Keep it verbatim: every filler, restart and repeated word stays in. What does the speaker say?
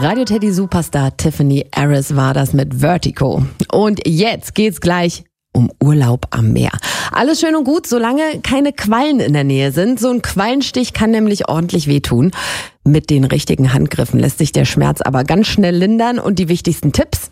Radio Teddy Superstar Tiffany Harris war das mit Vertigo. Und jetzt geht's gleich um Urlaub am Meer. Alles schön und gut, solange keine Quallen in der Nähe sind. So ein Quallenstich kann nämlich ordentlich wehtun. Mit den richtigen Handgriffen lässt sich der Schmerz aber ganz schnell lindern. Und die wichtigsten Tipps: